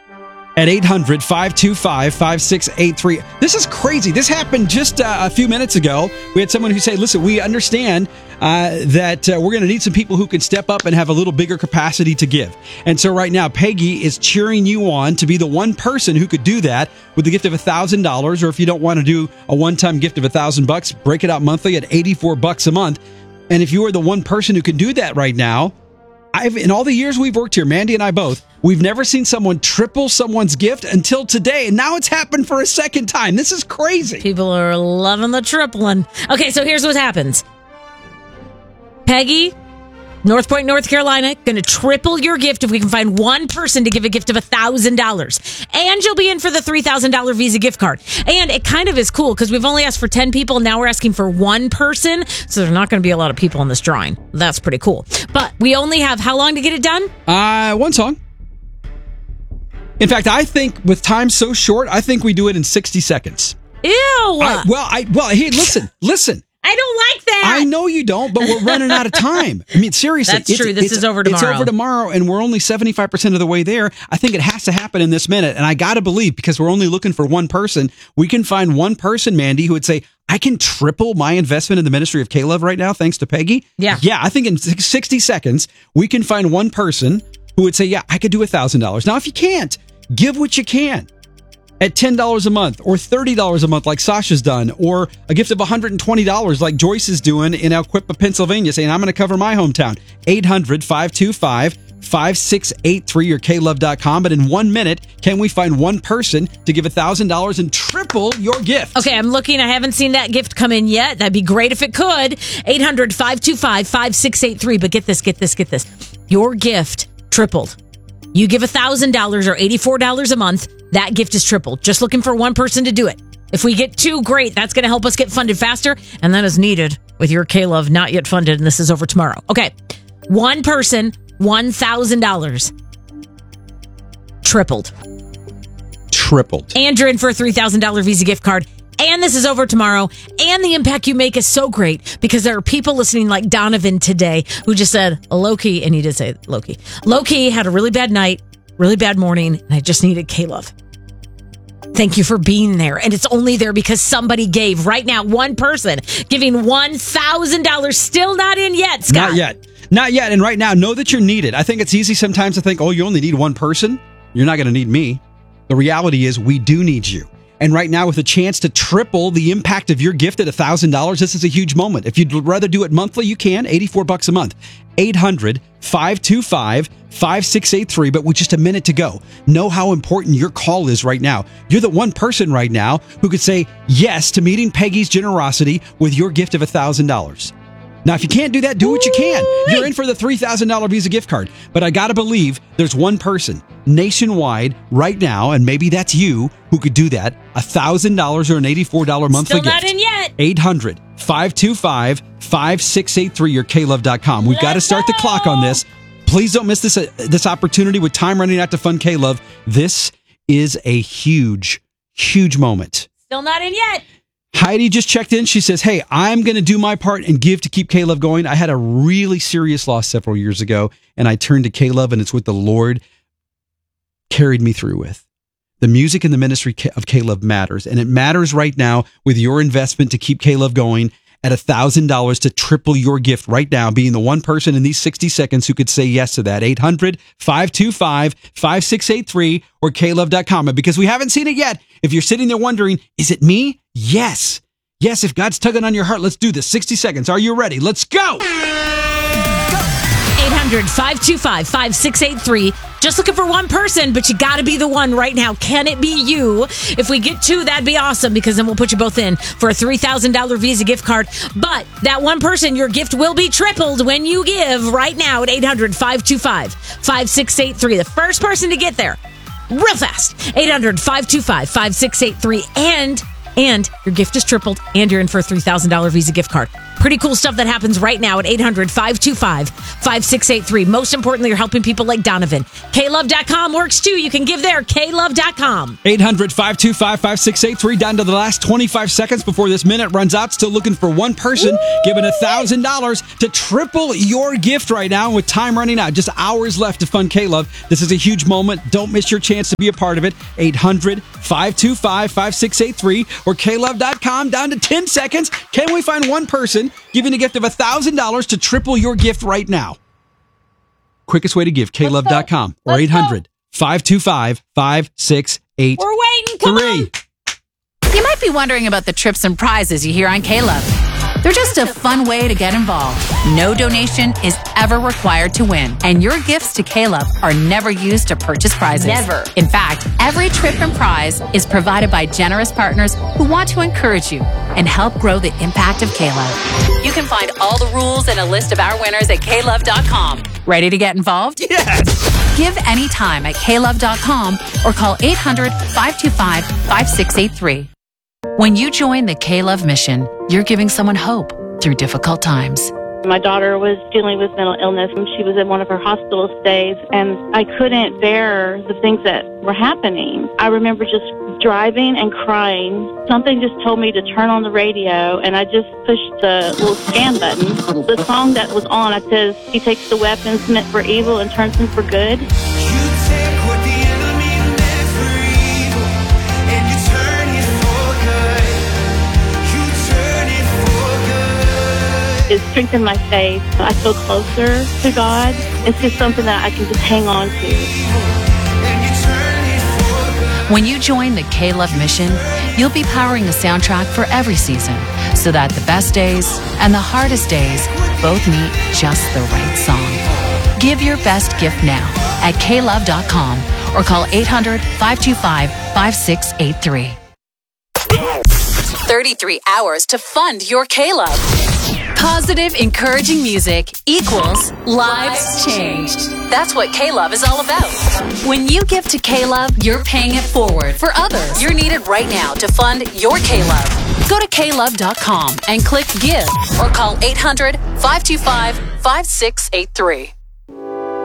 at 800-525-5683. This is crazy. This happened just a few minutes ago. We had someone who said, listen, we understand that we're going to need some people who can step up and have a little bigger capacity to give. And so right now, Peggy is cheering you on to be the one person who could do that with the gift of $1,000. Or if you don't want to do a one-time gift of $1,000, break it out monthly at $84 a month. And if you are the one person who can do that right now, in all the years we've worked here, Mandy and I both, we've never seen someone triple someone's gift until today. And now it's happened for a second time. This is crazy. People are loving the tripling. Okay, so here's what happens. Peggy, North Point, North Carolina, going to triple your gift if we can find one person to give a gift of $1,000. And you'll be in for the $3,000 Visa gift card. And it kind of is cool because we've only asked for 10 people. Now we're asking for one person. So there's not going to be a lot of people in this drawing. That's pretty cool. But we only have how long to get it done? One song. In fact, I think with time so short, I think we do it in 60 seconds. Ew. Hey, listen. I don't like that. I know you don't, but we're running out of time. I mean, seriously. That's true. This is over tomorrow. It's over tomorrow, and we're only 75% of the way there. I think it has to happen in this minute, and I got to believe, because we're only looking for one person, we can find one person, Mandy, who would say, I can triple my investment in the ministry of K-Love right now, thanks to Peggy. Yeah. Yeah, I think in 60 seconds, we can find one person who would say, yeah, I could do $1,000. Now, if you can't, give what you can. At $10 a month or $30 a month like Sasha's done, or a gift of $120 like Joyce is doing in Alquippa, Pennsylvania, saying, I'm going to cover my hometown. 800-525-5683 or klove.com. But in 1 minute, can we find one person to give $1,000 and triple your gift? Okay, I'm looking. I haven't seen that gift come in yet. That'd be great if it could. 800-525-5683. But get this. Your gift tripled. You give $1,000 or $84 a month, that gift is tripled. Just looking for one person to do it. If we get two, great. That's going to help us get funded faster, and that is needed with your K-Love not yet funded, and this is over tomorrow. Okay, one person, $1,000. Tripled. And you're in for a $3,000 Visa gift card. And this is over tomorrow. And the impact you make is so great because there are people listening like Donovan today who just said, Loki, and he did say Loki. Loki had a really bad night, really bad morning, and I just needed K-Love. Thank you for being there. And it's only there because somebody gave. Right now, one person giving $1,000. Still not in yet, Scott. Not yet. And right now, know that you're needed. I think it's easy sometimes to think, oh, you only need one person. You're not going to need me. The reality is we do need you. And right now, with a chance to triple the impact of your gift at $1,000, this is a huge moment. If you'd rather do it monthly, you can. $84 a month. 800-525-5683. But with just a minute to go, know how important your call is right now. You're the one person right now who could say yes to meeting Peggy's generosity with your gift of $1,000. Now, if you can't do that, do what you can. You're in for the $3,000 Visa gift card. But I got to believe there's one nationwide right now, and maybe that's you, who could do that. $1,000 or an $84 monthly gift. Still not in yet. 800-525-5683 or klove.com. We've got to start the clock on this. Please don't miss this opportunity with time running out to fund K-Love. This is a huge, huge moment. Still not in yet. Heidi just checked in. She says, hey, I'm going to do my part and give to keep K-Love going. I had a really serious loss several years ago, and I turned to K-Love, and it's what the Lord carried me through with. The music and the ministry of K-Love matters, and it matters right now with your investment to keep K-Love going at $1,000 to triple your gift right now, being the one person in these 60 seconds who could say yes to that. 800-525-5683 or klove.com. And because we haven't seen it yet, if you're sitting there wondering, is it me? Yes. Yes, if God's tugging on your heart, let's do this. 60 seconds. Are you ready? Let's go. 800-525-5683. Just looking for one person, but you got to be the one right now. Can it be you? If we get two, that'd be awesome because then we'll put you both in for a $3,000 Visa gift card. But that one person, your gift will be tripled when you give right now at 800-525-5683. The first person to get there, real fast, 800-525-5683. And your gift is tripled and you're in for a $3,000 Visa gift card. Pretty cool stuff that happens right now at 800-525-5683. Most importantly, you're helping people like Donovan. KLove.com works too. You can give there. KLove.com. 800-525-5683. Down to the last 25 seconds before this minute runs out. Still looking for one person giving $1,000 to triple your gift right now. With time running out, just hours left to fund K-Love. This is a huge moment. Don't miss your chance to be a part of it. 800-525-5683 or KLove.com. Down to 10 seconds. Can we find one person giving a gift of $1,000 to triple your gift right now? Quickest way to give, KLove.com or 800-525-5683. We're waiting. Come on. You might be wondering about the trips and prizes you hear on K-Love. They're just a fun way to get involved. No donation is ever required to win, and your gifts to K-Love are never used to purchase prizes. Never. In fact, every trip and prize is provided by generous partners who want to encourage you and help grow the impact of K-Love. You can find all the rules and a list of our winners at klove.com. Ready to get involved? Yes! Give anytime at klove.com or call 800-525-5683. When you join the K-Love mission, you're giving someone hope through difficult times. My daughter was dealing with mental illness, and she was in one of her hospital stays, and I couldn't bear the things that were happening. I remember just driving and crying. Something just told me to turn on the radio, and I just pushed the little scan button. The song that was on, it says, "He takes the weapons meant for evil and turns them for good." It strengthened my faith. I feel closer to God. It's just something that I can just hang on to. When you join the K-Love mission, you'll be powering the soundtrack for every season so that the best days and the hardest days both meet just the right song. Give your best gift now at klove.com or call 800-525-5683. 33 hours to fund your K-Love. Positive, encouraging music equals lives changed. That's what K-Love is all about. When you give to K-Love, you're paying it forward for others. You're needed right now to fund your K-Love. Go to klove.com and click Give or call 800-525-5683.